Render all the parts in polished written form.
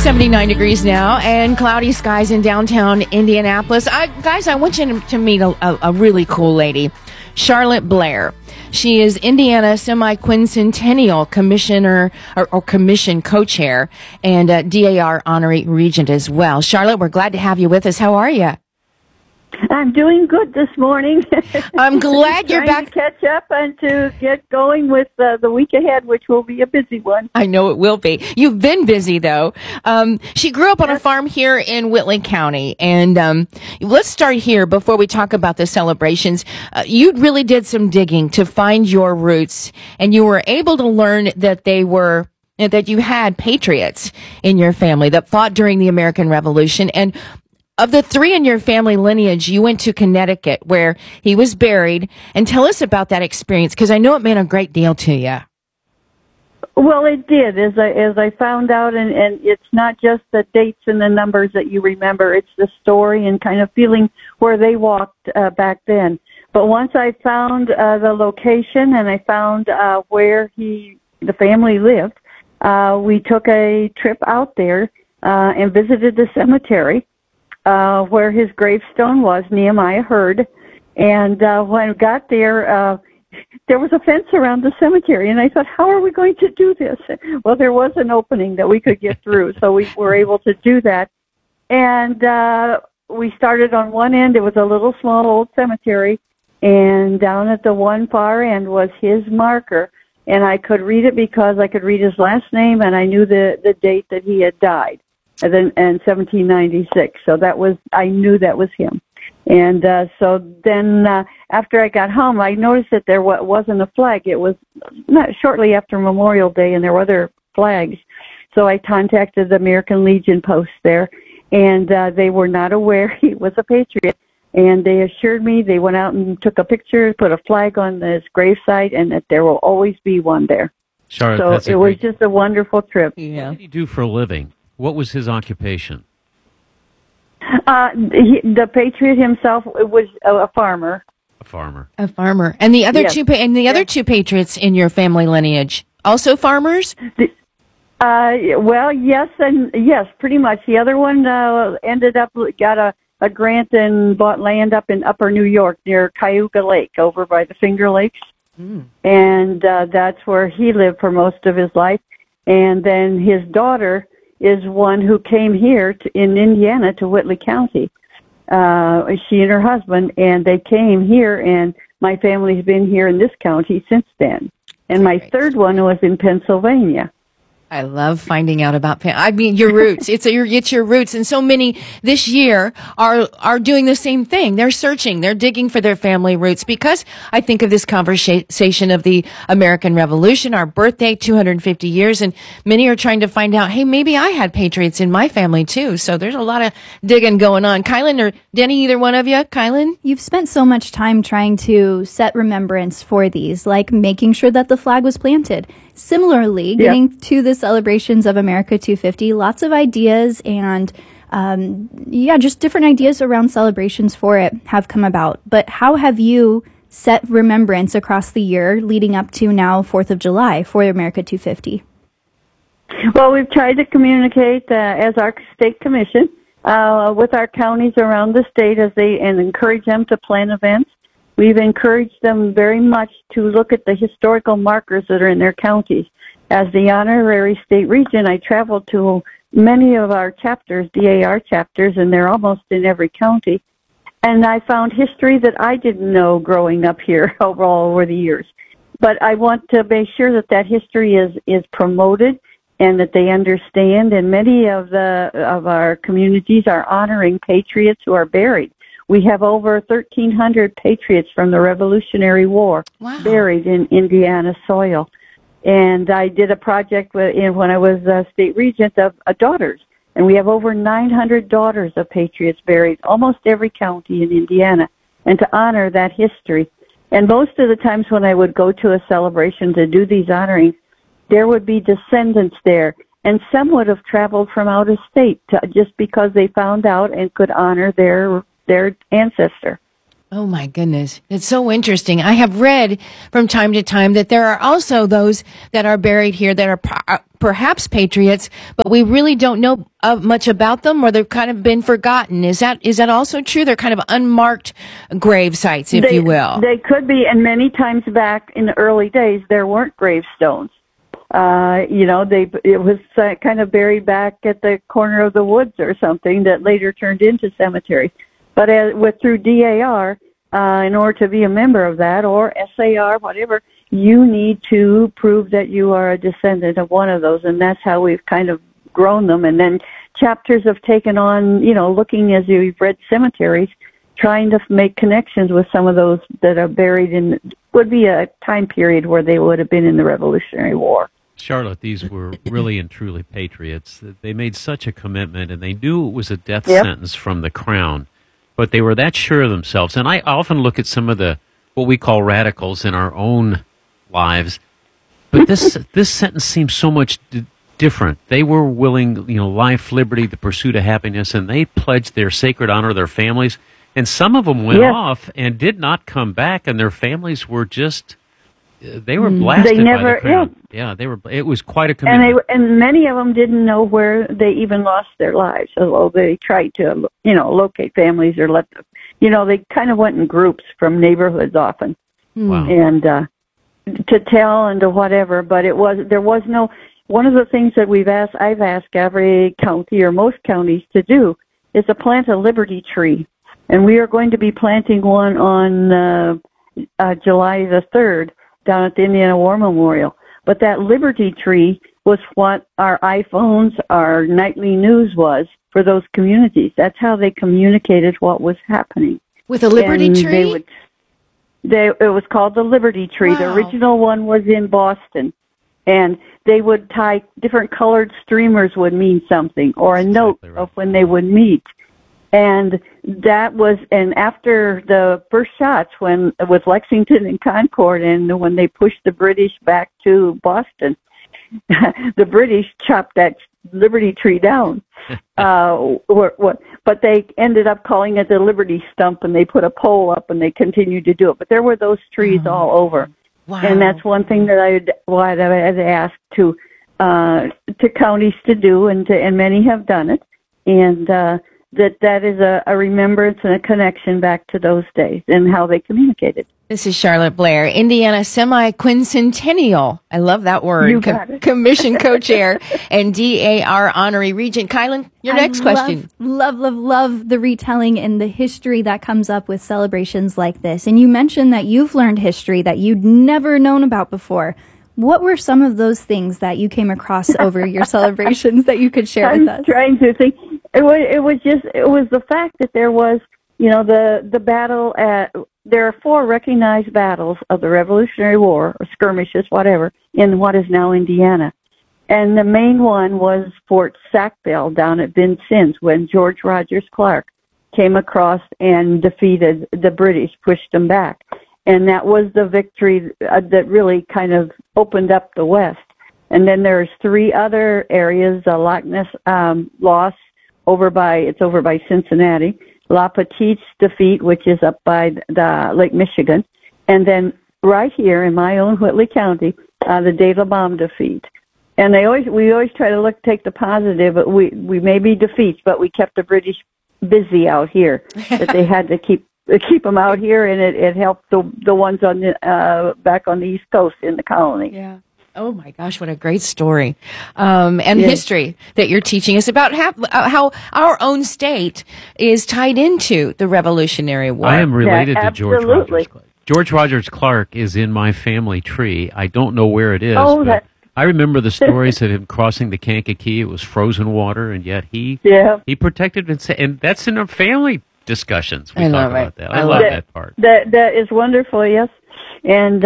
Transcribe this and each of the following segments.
79 degrees now and cloudy skies in downtown Indianapolis. Guys, I want you to meet a really cool lady, Charlotte Blair. She is Indiana Semi-Quincentennial Commissioner or Commission Co-Chair and DAR Honorary Regent as well. Charlotte, we're glad to have you with us. How are you? I'm doing good this morning. I'm glad you're back. To catch up and to get going with the week ahead, which will be a busy one. I know it will be. You've been busy, though. She grew up on a farm here in Whitley County. And let's start here before we talk about the celebrations. You really did some digging to find your roots, and you were able to learn that that you had patriots in your family that fought during the American Revolution. And of the three in your family lineage, you went to Connecticut where he was buried. And tell us about that experience, because I know it meant a great deal to you. Well, it did, as I found out, and it's not just the dates and the numbers that you remember. It's the story and kind of feeling where they walked back then. But once I found the location and I found where the family lived, we took a trip out there and visited the cemetery. Where his gravestone was, Nehemiah Hurd. And when I got there, there was a fence around the cemetery. And I thought, how are we going to do this? Well, there was an opening that we could get through, so we were able to do that. And we started on one end. It was a little small old cemetery. And down at the one far end was his marker. And I could read it because I could read his last name, and I knew the date that he had died. And then in 1796, so I knew that was him. And so then after I got home, I noticed that there wasn't a flag. It was not shortly after Memorial Day, and there were other flags. So I contacted the American Legion post there, and they were not aware he was a patriot. And they assured me they went out and took a picture, put a flag on this gravesite, and that there will always be one there. Charlotte, so it was just a wonderful trip. Yeah. What did he do for a living? What was his occupation? The patriot himself was a farmer. A farmer. A farmer. And the other yes. other two patriots in your family lineage, also farmers? Well, yes, pretty much. The other one got a grant and bought land up in Upper New York near Cayuga Lake, over by the Finger Lakes. Mm. And that's where he lived for most of his life. And then his daughter is one who came here in Indiana to Whitley County. She and her husband, and they came here, and my family's been here in this county since then. And my third one was in Pennsylvania. I love finding out about your roots. It's your roots, and so many this year are doing the same thing. They're searching, they're digging for their family roots, because I think of this conversation of the American Revolution, our birthday, 250 years, and many are trying to find out, hey, maybe I had patriots in my family too. So there's a lot of digging going on. Kylan or Denny, either one of you? Kylan? You've spent so much time trying to set remembrance for these, like making sure that the flag was planted. Similarly, getting to the celebrations of America 250, lots of ideas and, just different ideas around celebrations for it have come about. But how have you set remembrance across the year leading up to now 4th of July for America 250? Well, we've tried to communicate as our state commission with our counties around the state and encourage them to plan events. We've encouraged them very much to look at the historical markers that are in their counties. As the honorary state regent, I traveled to many of our chapters, DAR chapters, and they're almost in every county. And I found history that I didn't know growing up here over the years. But I want to make sure that history is promoted and that they understand. And many of our communities are honoring patriots who are buried. We have over 1,300 patriots from the Revolutionary War buried in Indiana soil. And I did a project when I was state regent of daughters. And we have over 900 daughters of patriots buried, almost every county in Indiana, and to honor that history. And most of the times when I would go to a celebration to do these honorings, there would be descendants there. And some would have traveled from out of state just because they found out and could honor their ancestor. Oh my goodness. It's so interesting. I have read from time to time that there are also those that are buried here that are perhaps patriots, but we really don't know much about them, or they've kind of been forgotten. Is that also true? They're kind of unmarked grave sites, if you will. They could be, and many times back in the early days, there weren't gravestones. It was kind of buried back at the corner of the woods or something that later turned into cemeteries. But through DAR, in order to be a member of that, or SAR, whatever, you need to prove that you are a descendant of one of those, and that's how we've kind of grown them. And then chapters have taken on, looking as you've read cemeteries, trying to make connections with some of those that are buried in, would be a time period where they would have been in the Revolutionary War. Charlotte, these were really and truly patriots. They made such a commitment, and they knew it was a death sentence from the crown. But they were that sure of themselves. And I often look at some of what we call radicals in our own lives. But this sentence seems so much different. They were willing, life, liberty, the pursuit of happiness, and they pledged their sacred honor to their families. And some of them went off and did not come back, and their families were just, they were blasted by the crown. Yeah, it was quite a commitment. And many of them didn't know where they even lost their lives, although they tried to, locate families or let them, they kind of went in groups from neighborhoods often. Wow. And to tell and to whatever, but there was no, one of the things that I've asked every county or most counties to do is to plant a Liberty tree. And we are going to be planting one on July the 3rd down at the Indiana War Memorial. But that Liberty tree was what our iPhones, our nightly news was for those communities. That's how they communicated what was happening. With a Liberty tree? It was called the Liberty tree. Wow. The original one was in Boston. And they would tie different colored streamers would mean something, or a note of when they would meet. And and after the first shots, with Lexington and Concord, and when they pushed the British back to Boston, the British chopped that Liberty tree down. But they ended up calling it the Liberty Stump, and they put a pole up, and they continued to do it. But there were those trees all over. Wow. And that's one thing that I had asked to counties to do, and many have done it. And that is a remembrance and a connection back to those days and how they communicated. This is Charlotte Blair, Indiana Semi-Quincentennial. I love that word. You got it. Commission co-chair and DAR honorary regent. Kylan, your next question. Love the retelling and the history that comes up with celebrations like this. And you mentioned that you've learned history that you'd never known about before. What were some of those things that you came across over your celebrations that you could share with us? I'm trying to think. It was the fact that there was, the battle there are 4 recognized battles of the Revolutionary War, or skirmishes, whatever, in what is now Indiana. And the main one was Fort Sackville down at Vincennes, when George Rogers Clark came across and defeated the British, pushed them back. And that was the victory that really kind of opened up the West. And then there's 3 other areas, Loch Ness loss over by Cincinnati, La Petite's defeat, which is up by the Lake Michigan, and then right here in my own Whitley County, the De La Balme defeat. And we always try to take the positive, but we may be defeats, but we kept the British busy out here. That they had to keep them out here, and it helped the ones on the back on the East Coast in the colony. Yeah. Oh my gosh, what a great story. History that you're teaching us about how our own state is tied into the Revolutionary War. I am related to George absolutely. Rogers Clark. George Rogers Clark is in my family tree. I don't know where it is, but I remember the stories of him crossing the Kankakee. It was frozen water, and yet he protected and that's in our family discussions. We talk about that. I love that part. That is wonderful, yes. And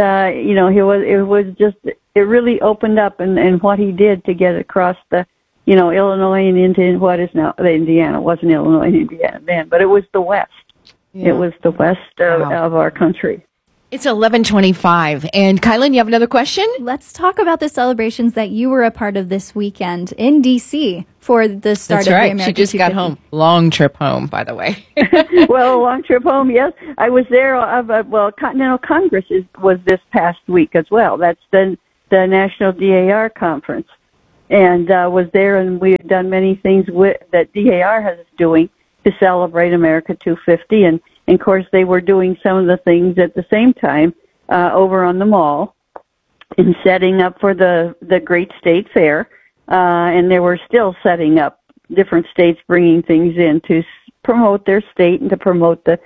it really opened up, and what he did to get across the, Illinois and into what is now Indiana. It wasn't Illinois and Indiana then, but it was the West. Yeah. It was the West of our country. It's 11:25. And Kylan, you have another question? Let's talk about the celebrations that you were a part of this weekend in D.C. for the start That's of right. the America She just 250. got home. Long trip home, by the way. Well, a long trip home, yes. I was there. Continental Congress was this past week as well. That's the National DAR Conference. And was there, and we have done many things that DAR is doing to celebrate America 250. And of course, they were doing some of the things at the same time over on the mall in setting up for the Great State Fair. And they were still setting up different states, bringing things in to promote their state and to promote the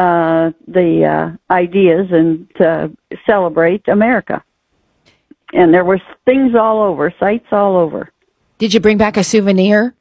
ideas and to celebrate America. And there were things all over, sites all over. Did you bring back a souvenir?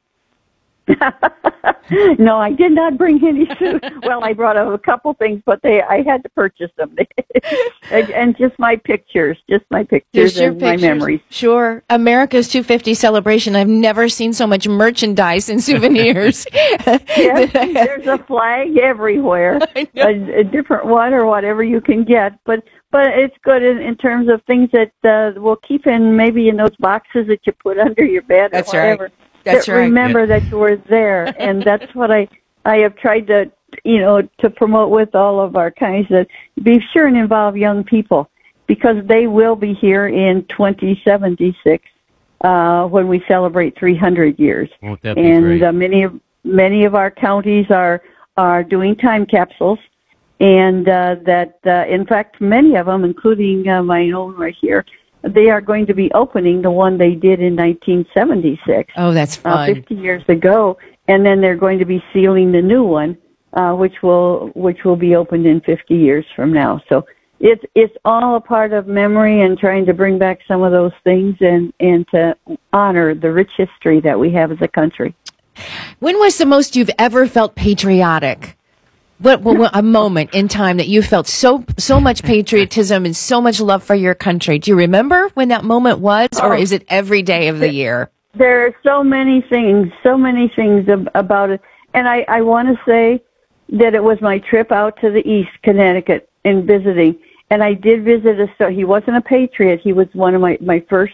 No, I did not bring any food. Well, I brought a couple things, but I had to purchase them. and just my pictures, and my memories. Sure. America's 250 celebration. I've never seen so much merchandise and souvenirs. Yes, there's a flag everywhere, a different one or whatever you can get. But it's good in terms of things that will keep maybe in those boxes that you put under your bed or whatever. Right. That's right. Remember that you were there, and that's what I have tried to promote with all of our kinds. That be sure and involve young people, because they will be here in 2076 when we celebrate 300 years. Won't that be great? And many of our counties are doing time capsules, and in fact many of them, including my own right here, they are going to be opening the one they did in 1976. Oh, that's fun. 50 years ago, and then they're going to be sealing the new one, which will be opened in 50 years from now. So it's all a part of memory and trying to bring back some of those things and to honor the rich history that we have as a country. When was the most you've ever felt patriotic? What a moment in time that you felt so much patriotism and so much love for your country? Do you remember when that moment was, or is it every day of the year? There are so many things about it. And I want to say that it was my trip out to the East, Connecticut, and visiting. And I did visit he wasn't a patriot. He was one of my first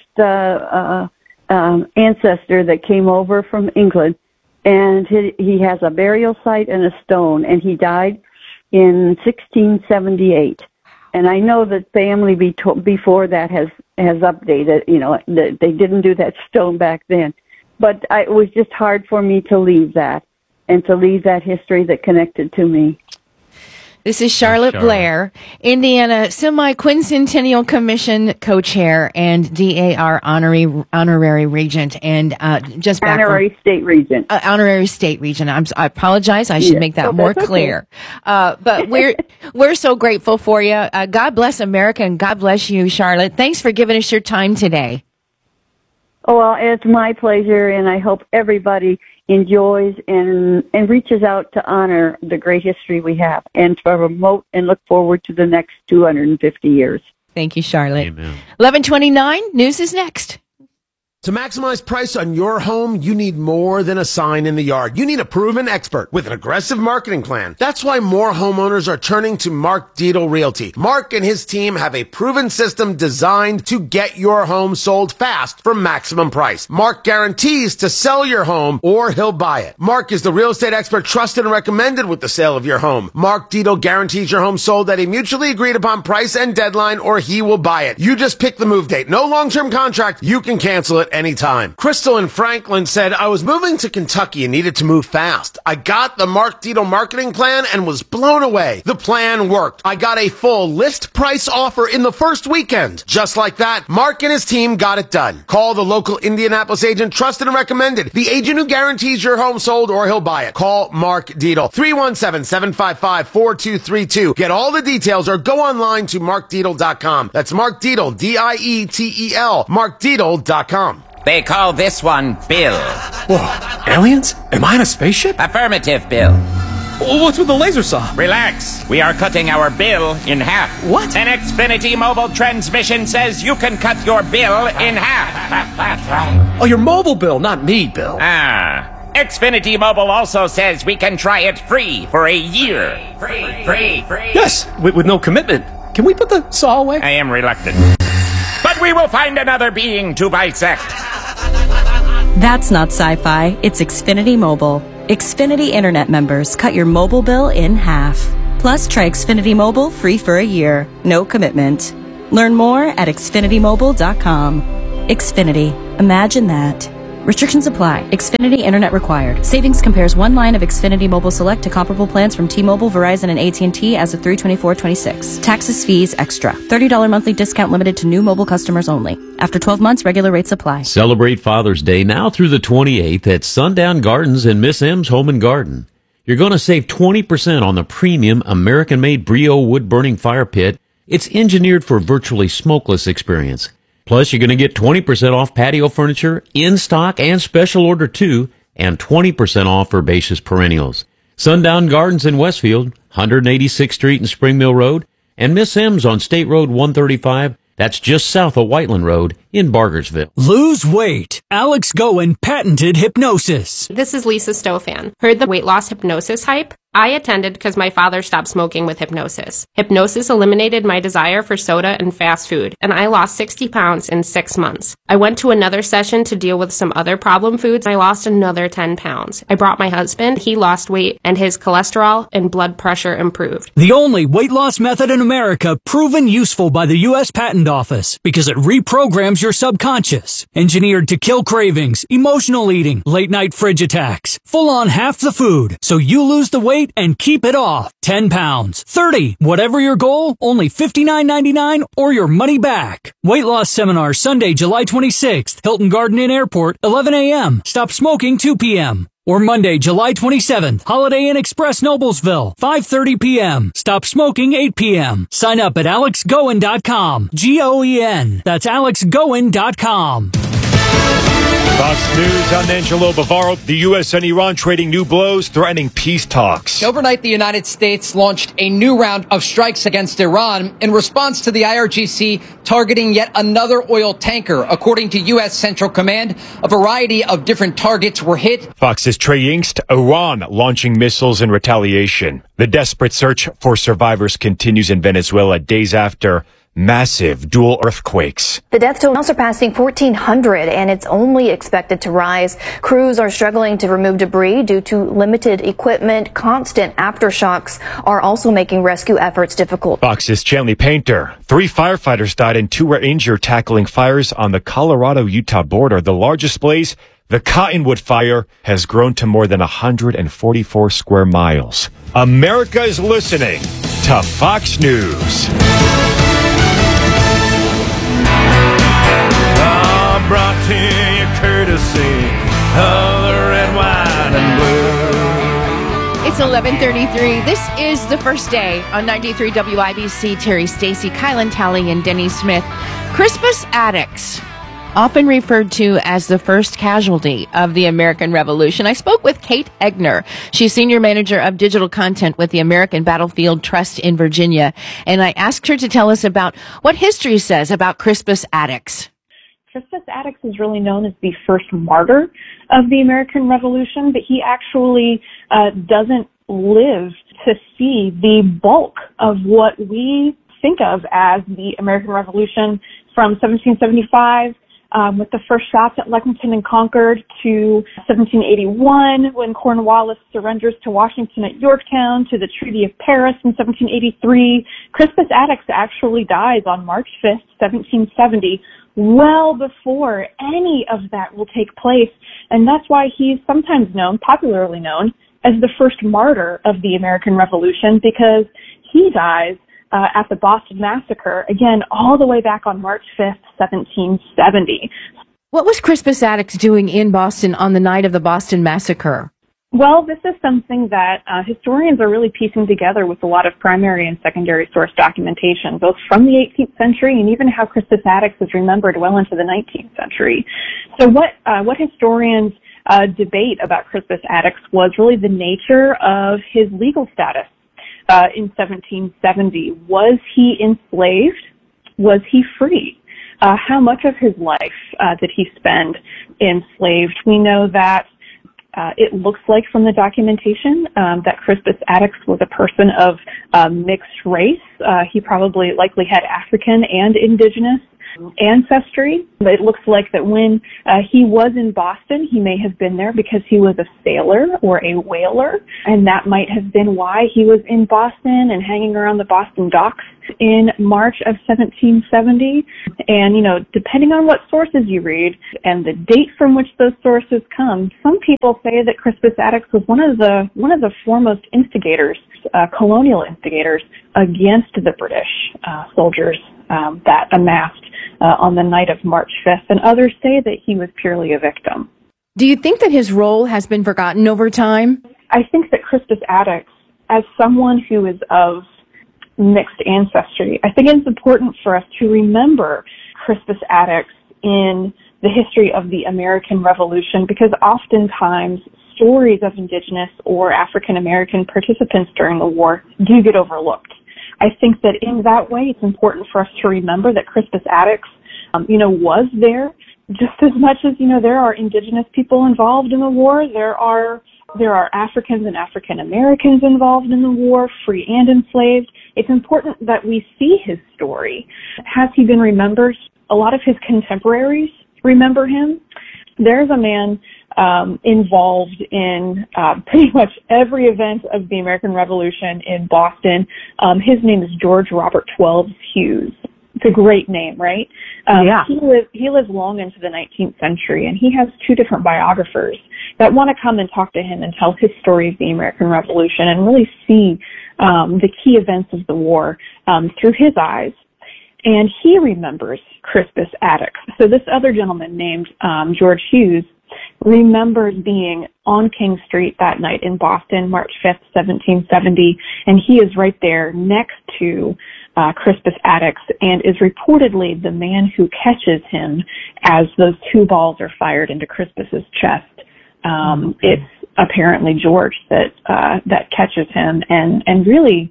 ancestor that came over from England. And he has a burial site and a stone, and he died in 1678. And I know that family before that has updated, that they didn't do that stone back then. But it was just hard for me to leave that and to leave that history that connected to me. This is Charlotte Blair, Indiana Semi-Quincentennial Commission co-chair and DAR honorary regent, and just back honorary state regent. Honorary state regent. I apologize. I should make that more clear. Okay. But we're so grateful for you. God bless America, and God bless you, Charlotte. Thanks for giving us your time today. Oh, well, it's my pleasure, and I hope everybody enjoys and reaches out to honor the great history we have and to promote and look forward to the next 250 years. Thank you, Charlotte. Amen. 11:29, news is next. To maximize price on your home, you need more than a sign in the yard. You need a proven expert with an aggressive marketing plan. That's why more homeowners are turning to Mark Dietel Realty. Mark and his team have a proven system designed to get your home sold fast for maximum price. Mark guarantees to sell your home or he'll buy it. Mark is the real estate expert trusted and recommended with the sale of your home. Mark Dietel guarantees your home sold at a mutually agreed upon price and deadline, or he will buy it. You just pick the move date. No long-term contract. You can cancel it anytime. Crystal in Franklin said, I was moving to Kentucky and needed to move fast. I got the Mark Dietel marketing plan and was blown away. The plan worked. I got a full list price offer in the first weekend. Just like that, Mark and his team got it done. Call the local Indianapolis agent, trusted and recommended. The agent who guarantees your home sold or he'll buy it. Call Mark Dietel. 317-755-4232. Get all the details or go online to markdietel.com. That's Mark Dietel, D-I-E-T-E-L, markdietel.com. They call this one Bill. Whoa, aliens? Am I in a spaceship? Affirmative, Bill. What's with the laser saw? Relax. We are cutting our bill in half. What? An Xfinity mobile transmission says you can cut your bill in half. Oh, your mobile bill, not me, Bill. Xfinity Mobile also says we can try it free for a year. Free. Yes, with no commitment. can we put the saw away? I am reluctant. But we will find another being to bisect. That's not sci-fi, it's Xfinity Mobile. Xfinity Internet members cut your mobile bill in half. Plus, try Xfinity Mobile free for a year. No commitment. Learn more at xfinitymobile.com. Xfinity. Imagine that. Restrictions apply. Xfinity Internet required. Savings compares one line of Xfinity Mobile Select to comparable plans from T-Mobile, Verizon, and AT&T as of 3/24/26. Taxes, fees, extra. $30 monthly discount limited to new mobile customers only. After 12 months, regular rates apply. Celebrate Father's Day now through the 28th at Sundown Gardens and Miss M's Home and Garden. You're going to save 20% on the premium American-made Brio wood-burning fire pit. It's engineered for a virtually smokeless experience. Plus, you're going to get 20% off patio furniture, in stock and special order too, and 20% off herbaceous perennials. Sundown Gardens in Westfield, 186th Street and Spring Mill Road, and Miss M's on State Road 135. That's just south of Whiteland Road in Bargersville. Lose weight. Alex Goen patented hypnosis. This is Lisa Stofan. Heard the weight loss hypnosis hype? I attended because my father stopped smoking with hypnosis. Hypnosis eliminated my desire for soda and fast food, and I lost 60 pounds in 6 months. I went to another session to deal with some other problem foods, and I lost another 10 pounds. I brought my husband, he lost weight, and his cholesterol and blood pressure improved. The only weight loss method in America proven useful by the U.S. Patent Office because it reprograms your subconscious. Engineered to kill cravings, emotional eating, late night fridge attacks, full on half the food, so you lose the weight and keep it off. 10 pounds, 30, whatever your goal, only $59.99 or your money back. Weight loss seminar Sunday, July 26th, Hilton Garden Inn Airport, 11 a.m. Stop smoking 2 p.m. Or Monday, July 27th, Holiday Inn Express Noblesville, 5:30 p.m. Stop smoking 8 p.m. Sign up at alexgoen.com. Goen. That's alexgoen.com. Fox News, I'm Angelo Bavaro. The U.S. and Iran trading new blows, threatening peace talks. Overnight, the United States launched a new round of strikes against Iran in response to the IRGC targeting yet another oil tanker. According to U.S. Central Command, a variety of different targets were hit. Fox's Trey Yingst, Iran launching missiles in retaliation. The desperate search for survivors continues in Venezuela days after massive dual earthquakes. The death toll now surpassing 1,400, and it's only expected to rise. Crews are struggling to remove debris due to limited equipment. Constant aftershocks are also making rescue efforts difficult. Fox's Chanley Painter. 3 firefighters died and 2 were injured tackling fires on the Colorado-Utah border. The largest blaze, the Cottonwood Fire, has grown to more than 144 square miles. America is listening to Fox News. Brought to you courtesy of the red, white, and blue. It's 11:33. This is the first day on 93 WIBC. Terry Stacy, Kylan Talley, and Denny Smith. Crispus Attucks, often referred to as the first casualty of the American Revolution. I spoke with Kate Egner. She's Senior Manager of Digital Content with the American Battlefield Trust in Virginia. And I asked her to tell us about what history says about Crispus Attucks. Crispus Attucks is really known as the first martyr of the American Revolution, but he actually doesn't live to see the bulk of what we think of as the American Revolution from 1775 with the first shots at Lexington and Concord to 1781 when Cornwallis surrenders to Washington at Yorktown to the Treaty of Paris in 1783. Crispus Attucks actually dies on March 5th, 1770, well before any of that will take place. And that's why he's sometimes known, popularly known, as the first martyr of the American Revolution, because he dies at the Boston Massacre, again, all the way back on March 5th, 1770. What was Crispus Attucks doing in Boston on the night of the Boston Massacre? Well, this is something that historians are really piecing together with a lot of primary and secondary source documentation, both from the 18th century and even how Crispus Attucks is remembered well into the 19th century. So what historians debate about Crispus Attucks was really the nature of his legal status in 1770. Was he enslaved? Was he free? How much of his life did he spend enslaved? We know that it looks like from the documentation that Crispus Attucks was a person of mixed race. He probably likely had African and indigenous ancestry. But it looks like that when he was in Boston, he may have been there because he was a sailor or a whaler, and that might have been why he was in Boston and hanging around the Boston docks in March of 1770. And, you know, depending on what sources you read and the date from which those sources come, some people say that Crispus Attucks was one of the foremost instigators, colonial instigators against the British soldiers that amassed on the night of March 5th, and others say that he was purely a victim. Do you think that his role has been forgotten over time? I think that Crispus Attucks, as someone who is of mixed ancestry, I think it's important for us to remember Crispus Attucks in the history of the American Revolution, because oftentimes stories of indigenous or African American participants during the war do get overlooked. I think that in that way, it's important for us to remember that Crispus Attucks, was there just as much as, there are indigenous people involved in the war. There are Africans and African Americans involved in the war, free and enslaved. It's important that we see his story. Has he been remembered? A lot of his contemporaries remember him. There's a man involved in pretty much every event of the American Revolution in Boston. His name is George Robert Twelves Hughes. It's a great name, right? Yeah. He lived long into the 19th century, and he has two different biographers that want to come and talk to him and tell his story of the American Revolution and really see the key events of the war through his eyes. And he remembers Crispus Attucks. So this other gentleman named George Hughes remembers being on King Street that night in Boston, March 5th, 1770, and he is right there next to Crispus Attucks and is reportedly the man who catches him as those two balls are fired into Crispus's chest. It's apparently George that catches him and really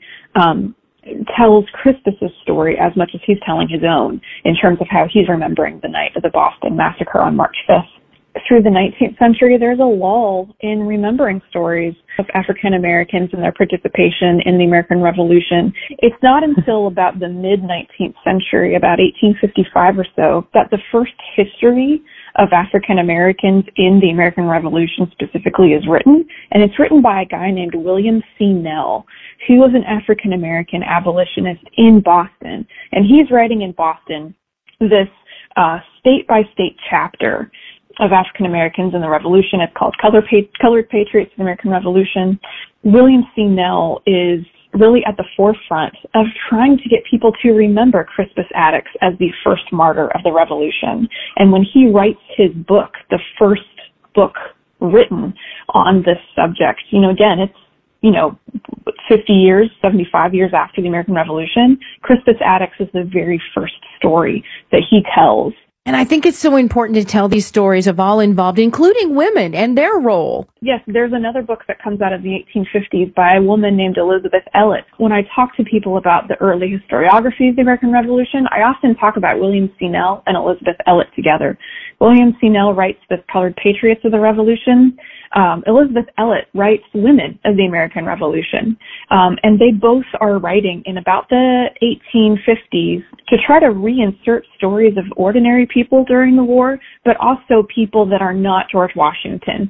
tells Crispus's story as much as he's telling his own in terms of how he's remembering the night of the Boston Massacre on March 5th. Through the 19th century, there's a lull in remembering stories of African Americans and their participation in the American Revolution. It's not until about the mid-19th century, about 1855 or so, that the first history of African Americans in the American Revolution specifically is written, and it's written by a guy named William C. Nell, who was an African American abolitionist in Boston, and he's writing in Boston this state-by-state chapter of African Americans in the Revolution. It's called Colored Patriots of the American Revolution. William C. Nell is really at the forefront of trying to get people to remember Crispus Attucks as the first martyr of the Revolution. And when he writes his book, the first book written on this subject, again, it's 50 years, 75 years after the American Revolution, Crispus Attucks is the very first story that he tells. And I think it's so important to tell these stories of all involved, including women and their role. Yes, there's another book that comes out of the 1850s by a woman named Elizabeth Elliot. When I talk to people about the early historiography of the American Revolution, I often talk about William C. Nell and Elizabeth Elliot together. William C. Nell writes the Colored Patriots of the Revolution. Elizabeth Elliot writes Women of the American Revolution. And they both are writing in about the 1850s to try to reinsert stories of ordinary people during the war, but also people that are not George Washington,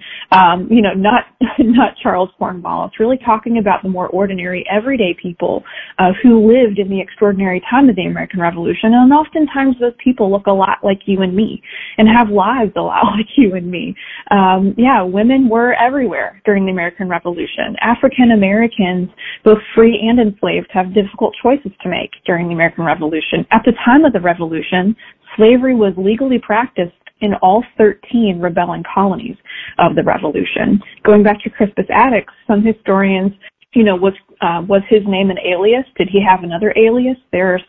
not Charles Cornwallis, really talking about the more ordinary, everyday people who lived in the extraordinary time of the American Revolution. And oftentimes those people look a lot like you and me and have lives a lot like you and me. Women were everywhere during the American Revolution. African Americans, both free and enslaved, have difficult choices to make during the American Revolution. At the time of the Revolution, slavery was legally practiced in all 13 rebelling colonies of the Revolution. Going back to Crispus Attucks, some historians, was his name an alias? Did he have another alias? There are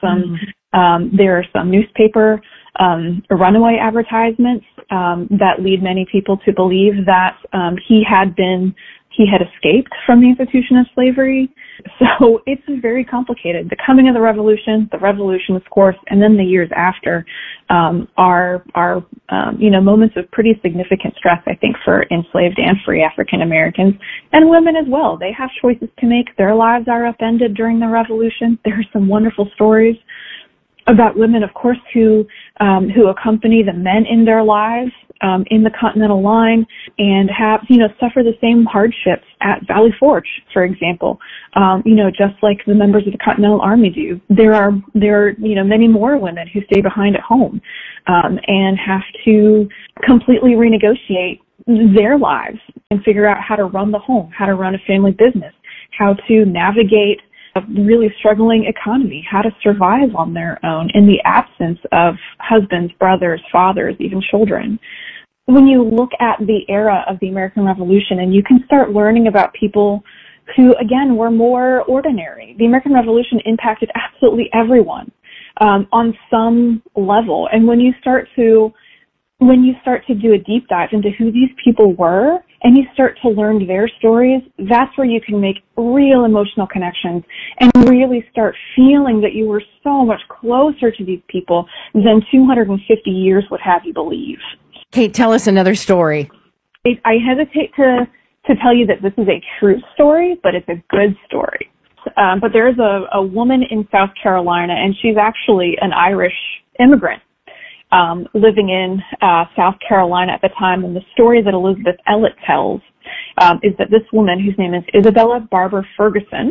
some newspaper runaway advertisements that lead many people to believe that he had escaped from the institution of slavery So it's very complicated. The coming of the revolution, of course, and then the years after are moments of pretty significant stress, I think, for enslaved and free African Americans and women as well. They have choices to make. Their lives are upended during the revolution. There are some wonderful stories about women, of course, who accompany the men in their lives in the Continental Line and have, suffer the same hardships at Valley Forge, for example. Just like the members of the Continental Army do. There are many more women who stay behind at home and have to completely renegotiate their lives and figure out how to run the home, how to run a family business, how to navigate a really struggling economy, how to survive on their own in the absence of husbands, brothers, fathers, even children. When you look at the era of the American Revolution, and you can start learning about people who, again, were more ordinary. The American Revolution impacted absolutely everyone on some level. And when you start to do a deep dive into who these people were, and you start to learn their stories, that's where you can make real emotional connections and really start feeling that you were so much closer to these people than 250 years would have you believe. Kate, tell us another story. I hesitate to tell you that this is a true story, but it's a good story. But there's a woman in South Carolina, and she's actually an Irish immigrant living in South Carolina at the time. And the story that Elizabeth Elliott tells is that this woman, whose name is Isabella Barber Ferguson,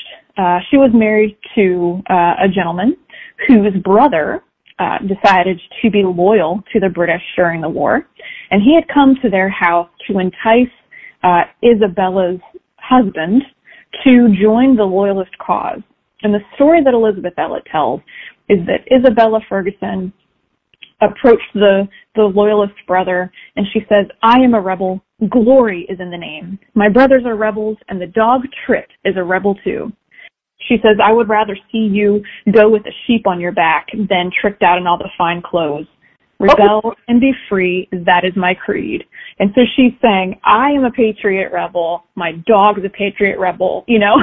she was married to a gentleman whose brother decided to be loyal to the British during the war. And he had come to their house to entice Isabella's husband to join the Loyalist cause. And the story that Elizabeth Elliott tells is that Isabella Ferguson approached the Loyalist brother, and she says, "I am a rebel. Glory is in the name. My brothers are rebels, and the dog Trip is a rebel too." She says, "I would rather see you go with a sheep on your back than tricked out in all the fine clothes. Rebel and be free, that is my creed." And so she's saying, I am a patriot rebel. My dog's a patriot rebel,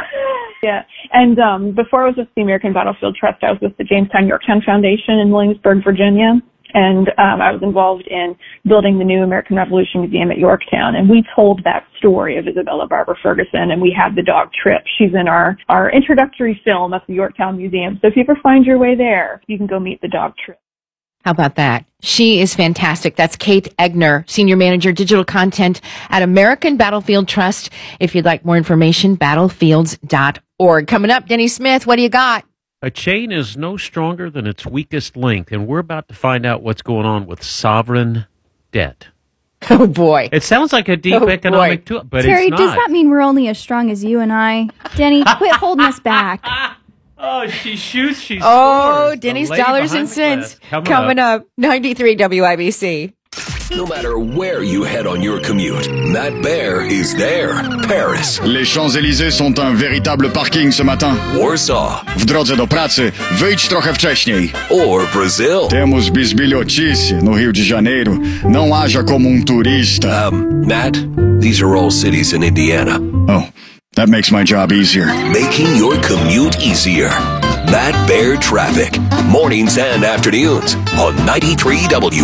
Yeah. And before I was with the American Battlefield Trust, I was with the Jamestown Yorktown Foundation in Williamsburg, Virginia. And I was involved in building the new American Revolution Museum at Yorktown. And we told that story of Isabella Barber Ferguson, and we had the dog Trip. She's in our introductory film at the Yorktown Museum. So if you ever find your way there, you can go meet the dog Trip. How about that? She is fantastic. That's Kate Egner, Senior Manager, Digital Content at American Battlefield Trust. If you'd like more information, battlefields.org. Coming up, Denny Smith, what do you got? A chain is no stronger than its weakest link, and we're about to find out what's going on with sovereign debt. Oh, boy. It sounds like a deep economic tool, but Terry, it's not. does that mean we're only as strong as you and I? Denny, quit holding us back. Oh, she shoots, she scores. Oh, Denny's Dollars and Cents. Coming up. 93 WIBC. No matter where you head on your commute, Matt Bear is there. Paris. Les Champs-Élysées sont un véritable parking ce matin. Warsaw. W drodze do pracy, wyjdź trochę wcześniej. Or Brazil. Temos bisbilhotice no Rio de Janeiro. Não haja como turista. Matt, these are all cities in Indiana. Oh, that makes my job easier. Making your commute easier. Matt Bear Traffic. Mornings and afternoons on 93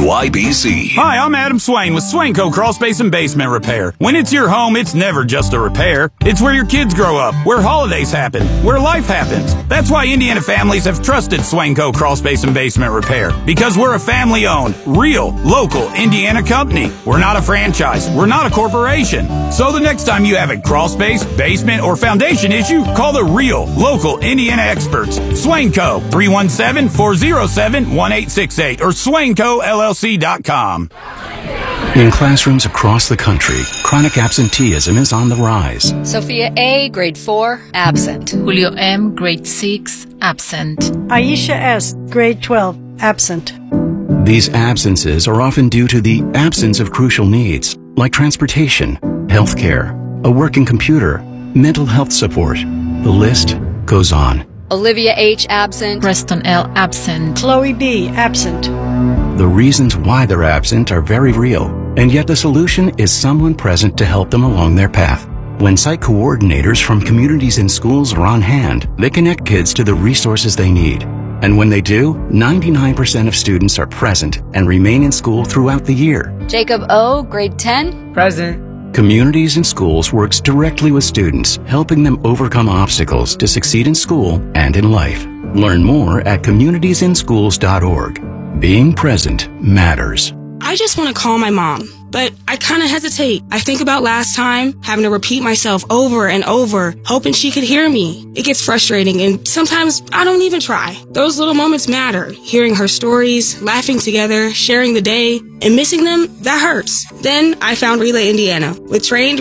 WIBC. Hi, I'm Adam Swain with Swainco Crawlspace and Basement Repair. When it's your home, it's never just a repair. It's where your kids grow up, where holidays happen, where life happens. That's why Indiana families have trusted Swainco Crawlspace and Basement Repair. Because we're a family-owned, real, local Indiana company. We're not a franchise. We're not a corporation. So the next time you have a crawlspace, basement, or foundation issue, call the real, local Indiana experts. Swainco, 317-407-1868 or SwaincoLLC.com. In classrooms across the country, chronic absenteeism is on the rise. Sophia A., grade 4, absent. Julio M., grade 6, absent. Aisha S., grade 12, absent. These absences are often due to the absence of crucial needs, like transportation, healthcare, a working computer, mental health support. The list goes on. Olivia H. absent. Preston L. absent. Chloe B. absent. The reasons why they're absent are very real, and yet the solution is someone present to help them along their path. When site coordinators from Communities in Schools are on hand, they connect kids to the resources they need. And when they do, 99% of students are present and remain in school throughout the year. Jacob O., grade 10. Present. Communities in Schools works directly with students, helping them overcome obstacles to succeed in school and in life. Learn more at communitiesinschools.org. Being present matters. I just want to call my mom, but I kind of hesitate. I think about last time, having to repeat myself over and over, hoping she could hear me. It gets frustrating, and sometimes I don't even try. Those little moments matter. Hearing her stories, laughing together, sharing the day, and missing them, that hurts. Then I found Relay Indiana. With trained